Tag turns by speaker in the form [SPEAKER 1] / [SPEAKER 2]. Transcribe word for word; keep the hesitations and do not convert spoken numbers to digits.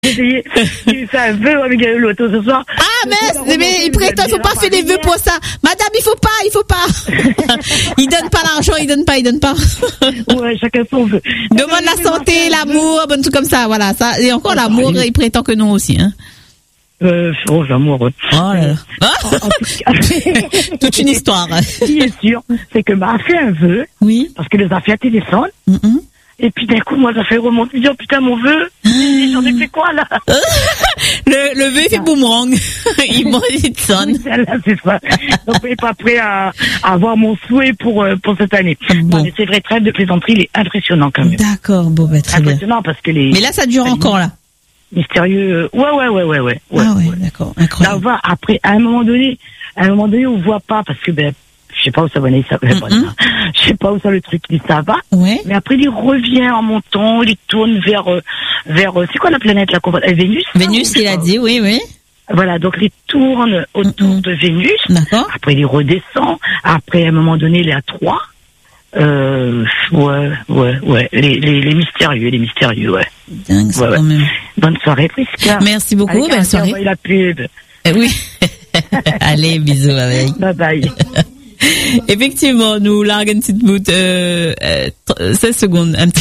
[SPEAKER 1] Essayez, il fait un vœu avec le loto ce soir.
[SPEAKER 2] Ah, mais, mais il prétend, il faut pas faire des vœux pour ça. Madame, il faut pas, il faut pas. Il donne pas l'argent, il donne pas, il donne pas.
[SPEAKER 1] Ouais, chacun son vœu.
[SPEAKER 2] Demande la santé, l'amour, bon, tout comme ça, voilà, ça. Et encore l'amour, il prétend que non aussi, hein.
[SPEAKER 1] Euh, oh, l'amour.
[SPEAKER 2] Oh là là.
[SPEAKER 1] En, en tout cas,
[SPEAKER 2] toute une histoire.
[SPEAKER 1] Ce qui est sûr, c'est que m'a fait un vœu.
[SPEAKER 2] Oui.
[SPEAKER 1] Parce que les affaires téléphone.
[SPEAKER 2] Mm-hmm.
[SPEAKER 1] Et puis d'un coup, moi, ça fait remonter, me dire, putain, mon vœu, j'en ai fait quoi, là?
[SPEAKER 2] le, le vœu, il fait boomerang. il m'en il sonne.
[SPEAKER 1] Oui, là, c'est ça. Donc, on n'est pas prêt à, à avoir mon souhait pour, euh, pour cette année.
[SPEAKER 2] Bon.
[SPEAKER 1] Non, mais c'est vrai, trêve de plaisanterie, il est impressionnant, quand même.
[SPEAKER 2] D'accord, bon, bah, très
[SPEAKER 1] impressionnant,
[SPEAKER 2] bien.
[SPEAKER 1] parce que les.
[SPEAKER 2] Mais là, ça dure encore, là.
[SPEAKER 1] Mystérieux. Ouais, ouais, ouais, ouais, ouais.
[SPEAKER 2] Ah ouais, ouais. D'accord, incroyable.
[SPEAKER 1] Là, on va, après, à un moment donné, à un moment donné, on voit pas, parce que, ben, je sais pas où ça va aller, ça, mm-hmm. je sais pas où ça le truc, mais ça va.
[SPEAKER 2] Ouais.
[SPEAKER 1] Mais après, il revient en montant, il tourne vers, euh, vers, euh, c'est quoi la planète, là, qu'on va, Vénus?
[SPEAKER 2] Vénus, il a dit, oui, oui.
[SPEAKER 1] Voilà, donc il tourne autour mm-hmm. de Vénus.
[SPEAKER 2] D'accord.
[SPEAKER 1] Après, il redescend. Après, à un moment donné, il est à trois. Euh, ouais, ouais, ouais. Les, les, les mystérieux, les mystérieux, ouais.
[SPEAKER 2] Dingue, ça,
[SPEAKER 1] ouais,
[SPEAKER 2] quand
[SPEAKER 1] ouais.
[SPEAKER 2] même.
[SPEAKER 1] Bonne soirée, Prisca.
[SPEAKER 2] Merci beaucoup,
[SPEAKER 1] Allez,
[SPEAKER 2] bonne soirée.
[SPEAKER 1] La pub.
[SPEAKER 2] Eh oui. Allez, bisous, avec.
[SPEAKER 1] Bye bye.
[SPEAKER 2] Effectivement, nous larguons une petite bout, euh, euh, seize secondes, un petit